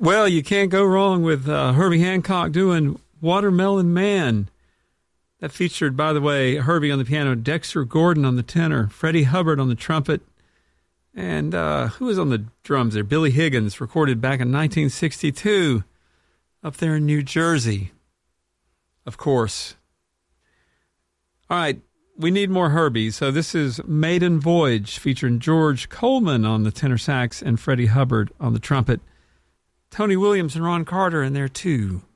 Well, you can't go wrong with Herbie Hancock doing Watermelon Man. That featured, by the way, Herbie on the piano, Dexter Gordon on the tenor, Freddie Hubbard on the trumpet, and who was on the drums there? Billy Higgins, recorded back in 1962 up there in New Jersey, of course. All right, we need more Herbie. So this is Maiden Voyage, featuring George Coleman on the tenor sax and Freddie Hubbard on the trumpet. Tony Williams and Ron Carter in there, too.